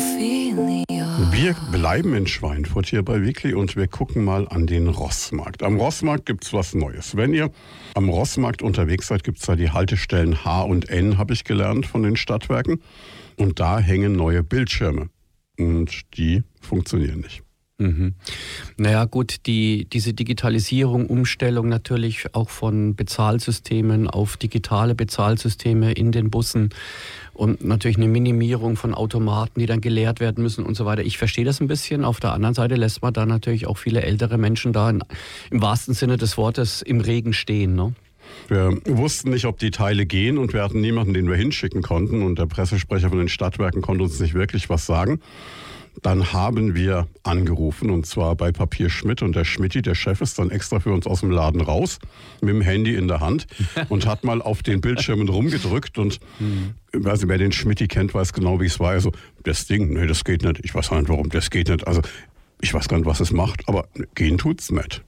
Wir bleiben in Schweinfurt hier bei Weekly und wir gucken mal an den Rossmarkt. Am Rossmarkt gibt's was Neues. Wenn ihr am Rossmarkt unterwegs seid, gibt's da die Haltestellen H und N, habe ich gelernt von den Stadtwerken. Und da hängen neue Bildschirme. Und die funktionieren nicht. Mhm. Naja gut, diese Digitalisierung, Umstellung natürlich auch von Bezahlsystemen auf digitale Bezahlsysteme in den Bussen und natürlich eine Minimierung von Automaten, die dann geleert werden müssen und so weiter. Ich verstehe das ein bisschen. Auf der anderen Seite lässt man da natürlich auch viele ältere Menschen da im wahrsten Sinne des Wortes im Regen stehen, ne? Wir wussten nicht, ob die Teile gehen und wir hatten niemanden, den wir hinschicken konnten. Und der Pressesprecher von den Stadtwerken konnte uns nicht wirklich was sagen. Dann haben wir angerufen und zwar bei Papier Schmidt und der Schmidti, der Chef, ist dann extra für uns aus dem Laden raus mit dem Handy in der Hand und hat mal auf den Bildschirmen rumgedrückt und also wer den Schmidti kennt, weiß genau, wie es war. Also das Ding, nee, das geht nicht. Ich weiß nicht warum, das geht nicht. Also ich weiß gar nicht, was es macht, aber gehen tut's nicht.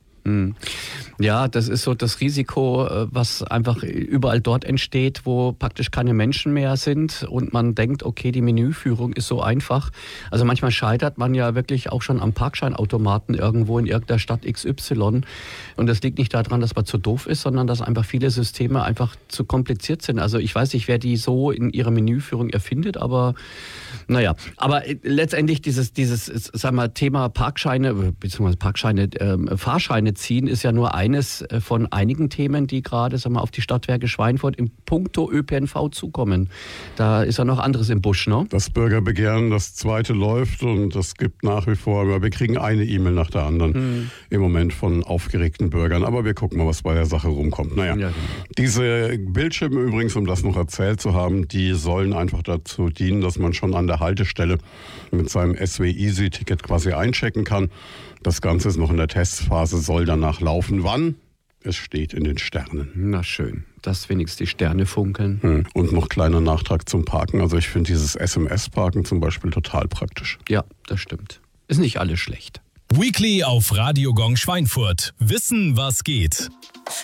Ja, das ist so das Risiko, was einfach überall dort entsteht, wo praktisch keine Menschen mehr sind und man denkt, okay, die Menüführung ist so einfach. Also manchmal scheitert man ja wirklich auch schon am Parkscheinautomaten irgendwo in irgendeiner Stadt XY und das liegt nicht daran, dass man zu doof ist, sondern dass einfach viele Systeme einfach zu kompliziert sind. Also ich weiß nicht, wer die so in ihrer Menüführung erfindet, aber naja. Aber letztendlich dieses sagen wir, Thema Parkscheine, beziehungsweise Fahrscheine ziehen ist ja nur eines von einigen Themen, die gerade auf die Stadtwerke Schweinfurt im Puncto ÖPNV zukommen. Da ist ja noch anderes im Busch, ne? Das Bürgerbegehren, das zweite läuft und es gibt nach wie vor, wir kriegen eine E-Mail nach der anderen im Moment von aufgeregten Bürgern. Aber wir gucken mal, was bei der Sache rumkommt. Naja, ja, genau. Diese Bildschirme übrigens, um das noch erzählt zu haben, die sollen einfach dazu dienen, dass man schon an der Haltestelle mit seinem SW Easy-Ticket quasi einchecken kann. Das Ganze ist noch in der Testphase, soll danach laufen. Wann? Es steht in den Sternen. Na schön, dass wenigstens die Sterne funkeln. Und noch kleiner Nachtrag zum Parken. Also ich finde dieses SMS-Parken zum Beispiel total praktisch. Ja, das stimmt. Ist nicht alles schlecht. Weekly auf Radio Gong Schweinfurt. Wissen, was geht.